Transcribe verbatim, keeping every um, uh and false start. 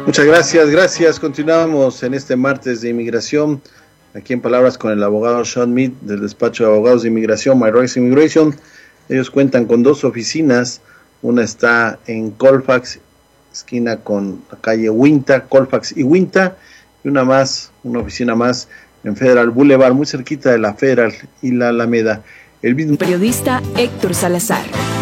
Muchas gracias, gracias. Continuamos en este martes de inmigración, aquí en Palabras con el abogado Sean Mead del despacho de abogados de inmigración, My Rights Immigration. Ellos cuentan con dos oficinas, una está en Colfax, esquina con la calle Winta, Colfax y Winta, y una más, una oficina más en Federal Boulevard, muy cerquita de la Federal y la Alameda. El mismo periodista Héctor Salazar.